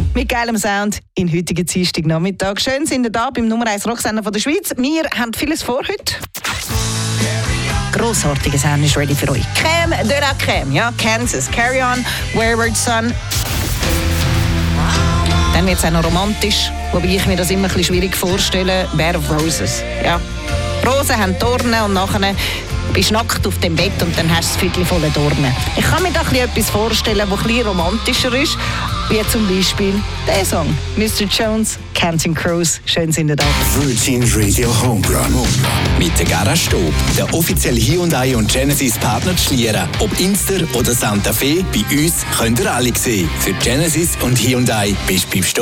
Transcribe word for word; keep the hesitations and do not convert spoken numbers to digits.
mit geilem Sound in heutigen Dienstagnachmittag. Schön sind ihr da beim Nummer eins Rocksender von der Schweiz. Wir haben vieles vor heute. Grossartiger Sound ist ready für euch. Crème de la Crème, ja, Kansas, Carry On, Wayward Son. Dann wird es auch noch romantisch, wobei ich mir das immer ein bisschen schwierig vorstelle. Bed of Roses, ja. Rosen haben Dornen und nachher bist du nackt auf dem Bett und dann hast du das Viertel voller Dornen. Ich kann mir da etwas vorstellen, das ein bisschen romantischer ist, wie zum Beispiel der Song Mister Jones, Counting Crows. Schön sind ihr da. Virgin Radio Homerun. Mit der Garage Stob, der offizielle Hyundai und Genesis Partner zu Schlieren. Ob Inster oder Santa Fe, bei uns könnt ihr alle sehen. Für Genesis und Hyundai bist du beim Stob.